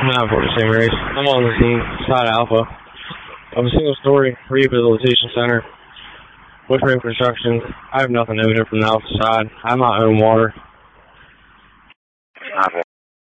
Not for the same race. I'm on the scene, Side Alpha, of a single-story rehabilitation center with road construction. I have nothing evident from the Alpha side. I have my own water.